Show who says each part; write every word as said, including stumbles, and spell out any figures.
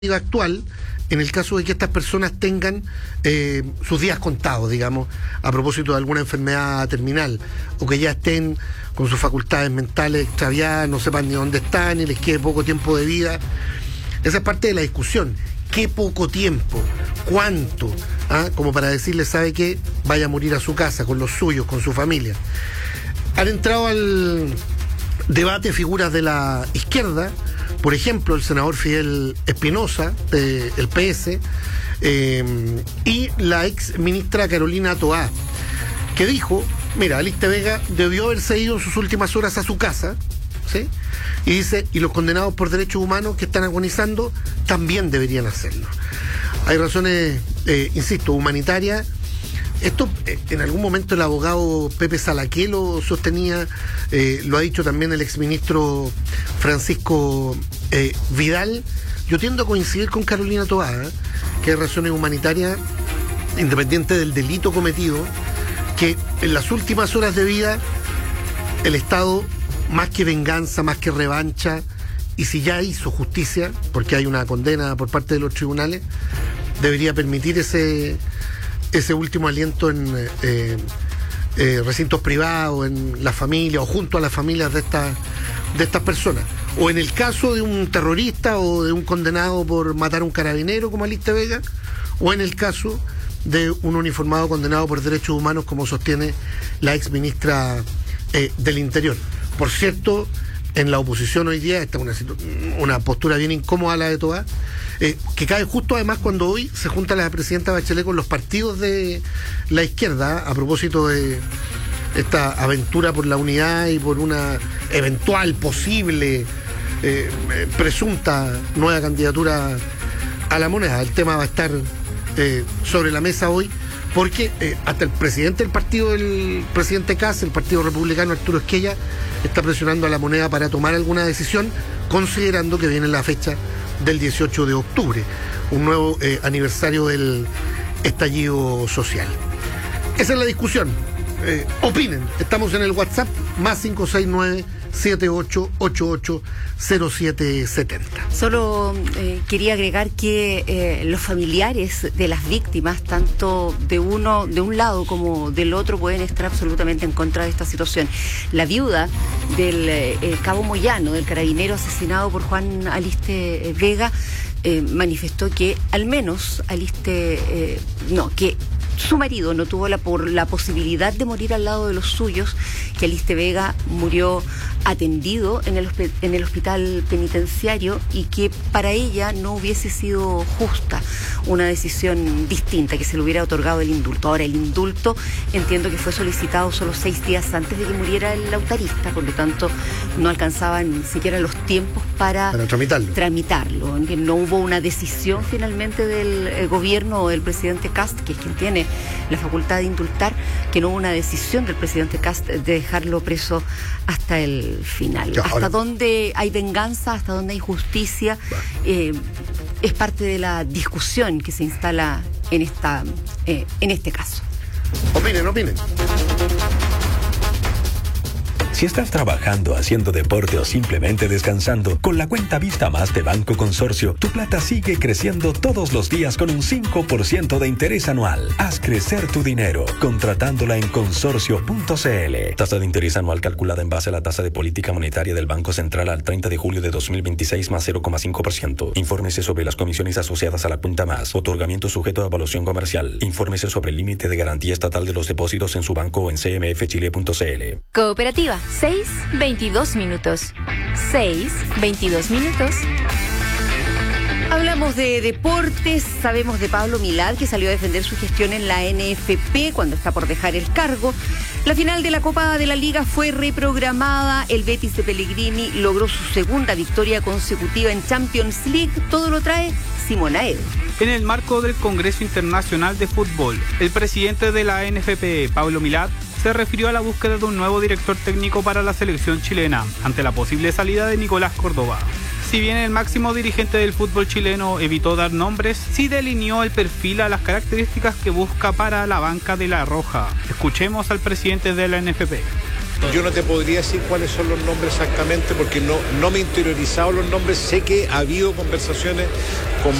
Speaker 1: actual en el caso de que estas personas tengan eh, sus días contados, digamos, a propósito de alguna enfermedad terminal, o que ya estén con sus facultades mentales extraviadas, no sepan ni dónde están y les quede poco tiempo de vida. Esa es parte de la discusión. ¿Qué poco tiempo? ¿Cuánto? ¿Ah? Como para decirle, ¿sabe qué? Vaya a morir a su casa, con los suyos, con su familia. Han entrado al debate figuras de la izquierda, por ejemplo, el senador Fidel Espinosa, del P S, eh, y la ex ministra Carolina Toá, que dijo, mira, Aliste Vega debió haberse ido en sus últimas horas a su casa, ¿sí? Y dice, y los condenados por derechos humanos que están agonizando también deberían hacerlo. Hay razones, eh, insisto, humanitarias. Esto, eh, en algún momento el abogado Pepe Salaqué lo sostenía, eh, lo ha dicho también el exministro Francisco eh, Vidal. Yo tiendo a coincidir con Carolina Toá, ¿eh? que hay razones humanitarias, independiente del delito cometido, que en las últimas horas de vida el Estado, más que venganza, más que revancha, y si ya hizo justicia, porque hay una condena por parte de los tribunales, debería permitir ese... ese último aliento en eh, eh, recintos privados, en la familia o junto a las familias de estas de estas personas. O en el caso de un terrorista o de un condenado por matar a un carabinero como Aliste Vega, o en el caso de un uniformado condenado por derechos humanos como sostiene la ex ministra eh, del Interior. Por cierto, en la oposición hoy día está una, una postura bien incómoda la de Toá, eh, que cae justo además cuando hoy se junta la presidenta Bachelet con los partidos de la izquierda a propósito de esta aventura por la unidad y por una eventual, posible, eh, presunta nueva candidatura a la moneda. El tema va a estar eh, sobre la mesa hoy, porque eh, hasta el presidente del partido, el presidente Kast, el Partido Republicano, Arturo Esquella, está presionando a la moneda para tomar alguna decisión, considerando que viene la fecha del dieciocho de octubre, un nuevo eh, aniversario del estallido social. Esa es la discusión. Eh, opinen. Estamos en el WhatsApp, más cinco seis nueve, siete ocho ocho ocho, cero siete siete cero.
Speaker 2: Solo eh, quería agregar que eh, los familiares de las víctimas, tanto de uno, de un lado como del otro, pueden estar absolutamente en contra de esta situación. La viuda del eh, cabo Moyano, del carabinero asesinado por Juan Aliste Vega, eh, manifestó que al menos Aliste, eh, no, que su marido no tuvo la, por, la posibilidad de morir al lado de los suyos, que Aliste Vega murió atendido en el, en el hospital penitenciario y que para ella no hubiese sido justa una decisión distinta, que se le hubiera otorgado el indulto. Ahora, el indulto entiendo que fue solicitado solo seis días antes de que muriera el lautarista, por lo tanto no alcanzaban ni siquiera los tiempos para,
Speaker 1: para tramitarlo.
Speaker 2: tramitarlo. No hubo una decisión finalmente del eh, gobierno o del presidente Kast, que es quien tiene la facultad de indultar, que no hubo una decisión del presidente Kast de dejarlo preso hasta el final. Ya, hasta ahora... dónde hay venganza, hasta dónde hay justicia, eh, es parte de la discusión que se instala en esta eh, en este caso.
Speaker 1: Opinen, opinen.
Speaker 3: Si estás trabajando, haciendo deporte o simplemente descansando, con la cuenta Vista Más de Banco Consorcio, tu plata sigue creciendo todos los días con un cinco por ciento de interés anual. Haz crecer tu dinero, contratándola en consorcio punto c l. Tasa de interés anual calculada en base a la tasa de política monetaria del Banco Central al treinta de julio de dos mil veintiséis más cero coma cinco por ciento. Infórmese sobre las comisiones asociadas a la cuenta Más. Otorgamiento sujeto a evaluación comercial. Infórmese sobre el límite de garantía estatal de los depósitos en su banco o en c m f chile punto c l.
Speaker 4: Cooperativa. seis, veintidós minutos. seis, veintidós minutos.
Speaker 2: Hablamos de deportes, sabemos de Pablo Milad, que salió a defender su gestión en la N F P cuando está por dejar el cargo. La final de la Copa de la Liga fue reprogramada, el Betis de Pellegrini logró su segunda victoria consecutiva en Champions League. Todo lo trae Simón Aedo.
Speaker 5: En el marco del Congreso Internacional de Fútbol, el presidente de la N F P, Pablo Milad, se refirió a la búsqueda de un nuevo director técnico para la selección chilena, ante la posible salida de Nicolás Córdoba. Si bien el máximo dirigente del fútbol chileno evitó dar nombres, sí delineó el perfil a las características que busca para la banca de La Roja. Escuchemos al presidente de la N F P.
Speaker 6: Yo no te podría decir cuáles son los nombres exactamente porque no, no me he interiorizado los nombres. Sé que ha habido conversaciones con